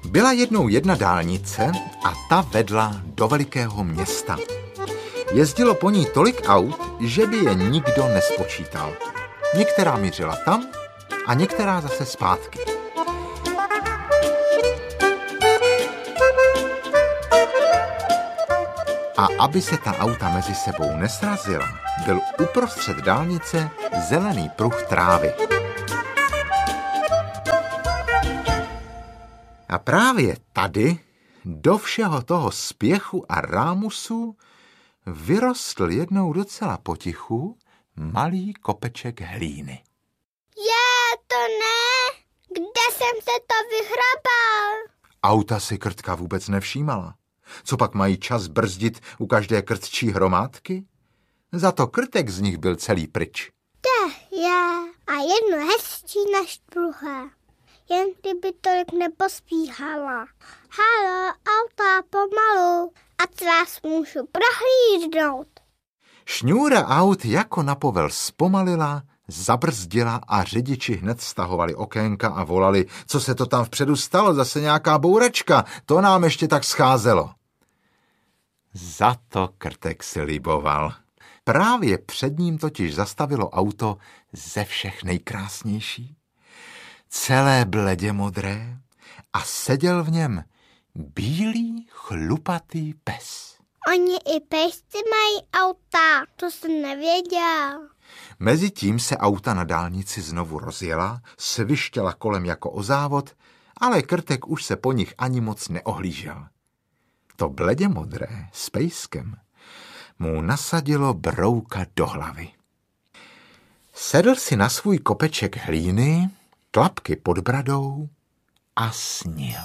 Byla jednou jedna dálnice a ta vedla do velikého města. Jezdilo po ní tolik aut, že by je nikdo nespočítal. Některá mířila tam a některá zase zpátky. A aby se ta auta mezi sebou nesrazila, byl uprostřed dálnice zelený pruh trávy. A právě tady, do všeho toho spěchu a rámusu, vyrostl jednou docela potichu malý kopeček hlíny. To ne! Kde jsem se to vyhrabal? Auta si Krtka vůbec nevšímala. Co pak mají čas brzdit u každé krtčí hromádky? Za to Krtek z nich byl celý pryč. A jedno hezčí než druhé. Jen kdyby tolik nepospíhala. Halo, auta, pomalu, ať vás můžu prohlídnout. Šňůra aut jako na povel zpomalila, zabrzdila a řidiči hned stahovali okénka a volali, co se to tam vpředu stalo, zase nějaká bouračka, to nám ještě tak scházelo. Za to Krtek si liboval. Právě před ním totiž zastavilo auto ze všech nejkrásnější, celé bledě modré, a seděl v něm bílý chlupatý pes. Oni i pejsci mají auta, to jsem nevěděl. Mezitím se auta na dálnici znovu rozjela, svištěla kolem jako o závod, ale Krtek už se po nich ani moc neohlížel. To bledě modré s pejskem mu nasadilo brouka do hlavy. Sedl si na svůj kopeček hlíny, tlapky pod bradou a snil.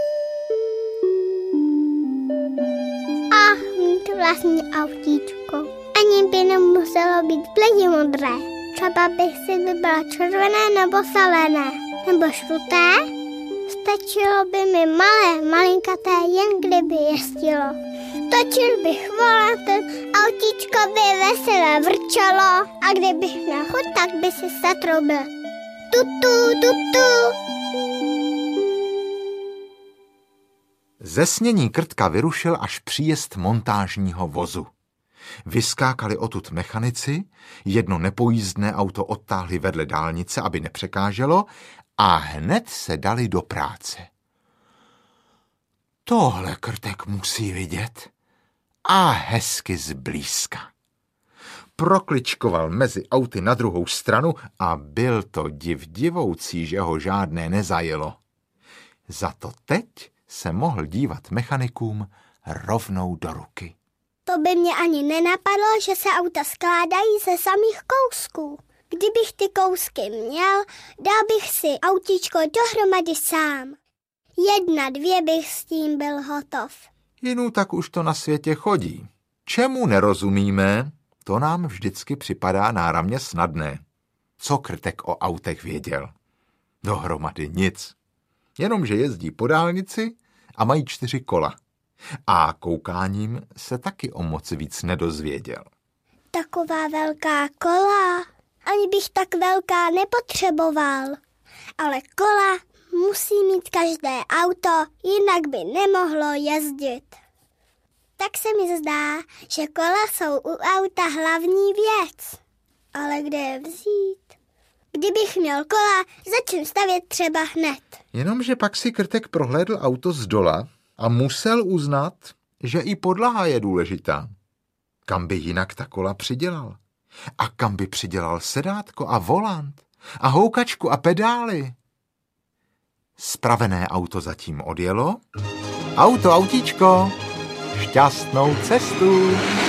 Mít vlastní autíčko. Ani by nemuselo být bledě modré. Třeba bych si vybrala červené nebo zelené. Nebo žluté. Stačilo by mi malinkaté, jen kdyby jezdilo. Točil bych volantem, autíčko by veselé vrčelo a kdybych měl chuť, tak by si zatroubil. Tutu, tutu. Ze snění Krtka vyrušil až příjezd montážního vozu. Vyskákali odtud mechanici, jedno nepojízdné auto odtáhli vedle dálnice, aby nepřekáželo, a hned se dali do práce. Tohle Krtek musí vidět. A hezky zblízka. Prokličkoval mezi auty na druhou stranu a byl to divoucí, že ho žádné nezajelo. Za to teď se mohl dívat mechanikům rovnou do ruky. To by mě ani nenapadlo, že se auta skládají ze samých kousků. Kdybych ty kousky měl, dal bych si autíčko dohromady sám. 1, 2 bych s tím byl hotov. Jinu tak už to na světě chodí. Čemu nerozumíme, to nám vždycky připadá náramně snadné. Co Krtek o autech věděl? Dohromady nic. Jenomže jezdí po dálnici a mají 4 kola. A koukáním se taky o moc víc nedozvěděl. Taková velká kola. Ani bych tak velká nepotřeboval. Ale kola musí mít každé auto, jinak by nemohlo jezdit. Tak se mi zdá, že kola jsou u auta hlavní věc. Ale kde je vzít? Kdybych měl kola, začnu stavět třeba hned. Jenomže pak si Krtek prohlédl auto zdola a musel uznat, že i podlaha je důležitá. Kam by jinak ta kola přidělal? A kam by přidělal sedátko a volant? A houkačku a pedály? Spravené auto zatím odjelo. Autíčko, šťastnou cestu!